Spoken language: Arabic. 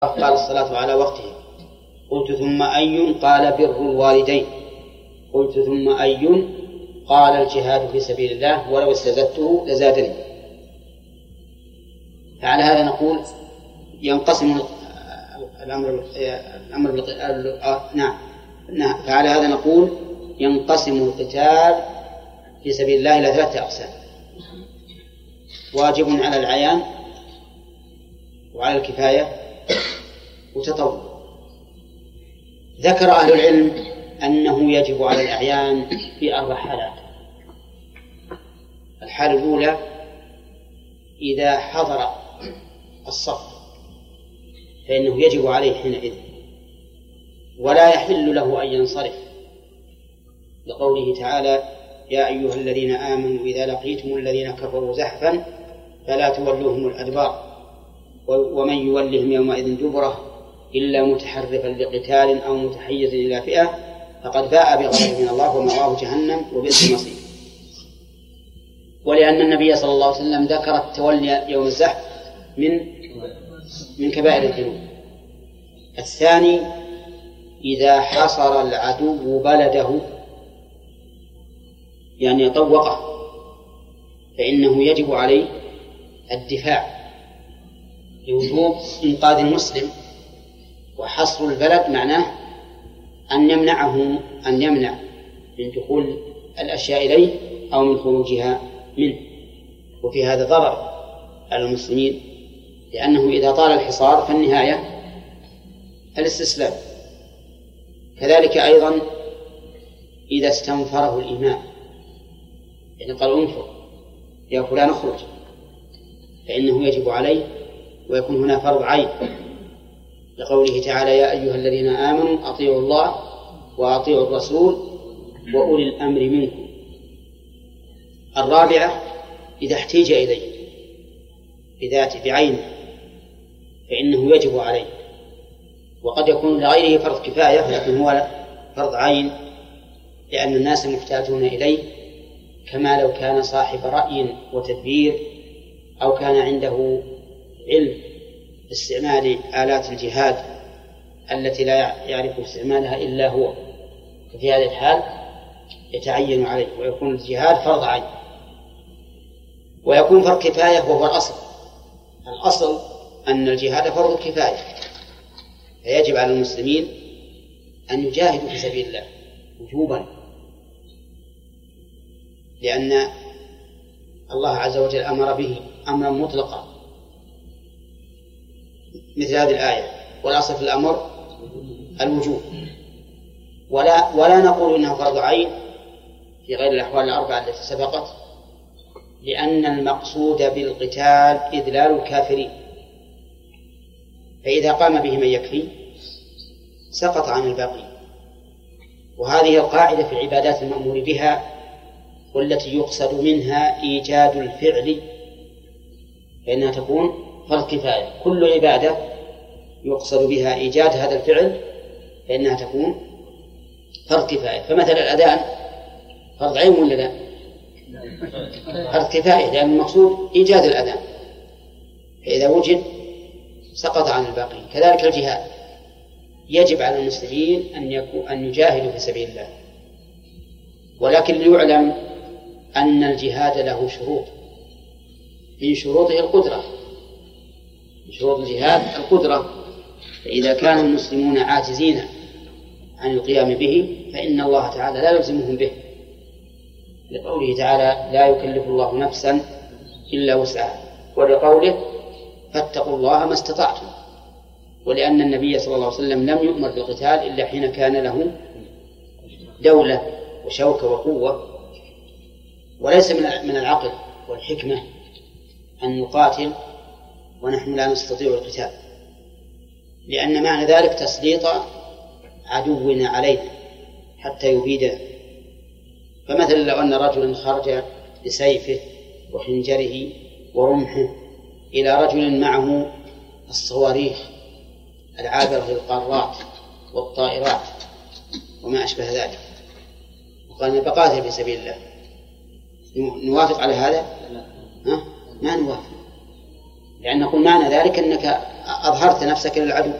قال الصلاة على وقته. قلت ثم أي؟ قال بر الوالدين. قلت ثم أي؟ قال الجهاد في سبيل الله ولو استزدته لزادني. فعلى هذا نقول ينقسم فعلى هذا نقول ينقسم القتال في سبيل الله إلى 3 أقسام: واجب على العيان، وعلى الكفاية، وتطوع. ذكر أهل العلم أنه يجب على الأعيان في 4 حالات. الحالة الأولى إذا حضر الصف فإنه يجب عليه حينئذ، ولا يحل له أن ينصرف، لقوله تعالى: يا أيها الذين آمنوا إذا لقيتم الذين كفروا زحفا فلا تولوهم الأدبار ومن يولهم يومئذ دبره إلا متحرفا لقتال أو متحيزا إلى فئة فقد باء بغضب من الله ومأواه جهنم وبئس المصير. ولأن النبي صلى الله عليه وسلم ذكر التولي يوم الزحف من كبائر الذنوب. الثاني إذا حصر العدو بلده، يعني طوقه، فإنه يجب عليه الدفاع لوجوب إنقاذ المسلم. وحصر البلد معناه أن يمنع من دخول الأشياء إليه أو من خروجها منه. وفي هذا ضرر على المسلمين، لأنه إذا طال الحصار فالنهاية الاستسلام. كذلك أيضا إذا استنفره الإمام، يعني قال انفر يا فلان اخرج، فإنه يجب عليه ويكون هنا فرض عين، لقوله تعالى: يا أيها الذين آمنوا أطيعوا الله وأطيعوا الرسول وأولي الأمر منكم. الرابعة إذا احتيج إليه بذاته بعينه فإنه يجب عليه، وقد يكون لغيره فرض كفاية لكن هو فرض عين، لأن الناس محتاجون إليه، كما لو كان صاحب رأي وتدبير أو كان عنده علم باستعمال آلات الجهاد التي لا يعرف استعمالها إلا هو. ففي هذه الحال يتعين عليه ويكون الجهاد فرض عين، ويكون فرض كفاية وهو الأصل أن الجهاد فرض كفاية، فيجب على المسلمين أن يجاهدوا في سبيل الله وجوبا، لأن الله عز وجل أمر به أمرا مطلقا مثل هذه الآية: والأصل في الأمر الوجوب. ولا نقول إنه فرض عين في غير الأحوال ال4 التي سبقت، لأن المقصود بالقتال إذلال الكافرين، فإذا قام به من يكفي سقط عن الباقي. وهذه القاعدة في العبادات المأمور بها والتي يقصد منها إيجاد الفعل، فإنها تكون فرض كفاية. كل عبادة يقصد بها إيجاد هذا الفعل فإنها تكون فرض كفاية. فمثل الأذان فرض عين ولا لا؟ فرض كفاية، لأن المقصود إيجاد الأذان، فإذا وجد سقط عن الباقين. كذلك الجهاد يجب على المسلمين أن يجاهدوا في سبيل الله، ولكن ليعلم أن الجهاد له شروط، من شروطه القدرة، من شروط الجهاد القدرة. فإذا كان المسلمون عاجزين عن القيام به فإن الله تعالى لا يلزمهم به، لقوله تعالى: لا يكلف الله نفسا إلا وسعها، ولقوله: فاتقوا الله ما استطعتم. ولأن النبي صلى الله عليه وسلم لم يؤمر بالقتال إلا حين كان له دولة وشوكة وقوة. وليس من العقل والحكمة أن نقاتل ونحن لا نستطيع القتال، لأن معنى ذلك تسليط عدونا علينا حتى يبيدنا. فمثلا لو أن رجلا خرج بسيفه وحنجره ورمحه إلى رجل معه الصواريخ العابرة للقارات والطائرات وما أشبه ذلك، وقال: بقاتل في سبيل الله، نوافق على هذا؟ ما نوافق. لأن نقول معنى ذلك أنك أظهرت نفسك للعدو.